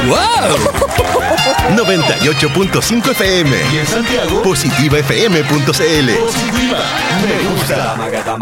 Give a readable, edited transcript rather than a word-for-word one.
¡Wow! 98.5 FM. Y en Santiago, Positivafm.cl. Positiva, me gusta.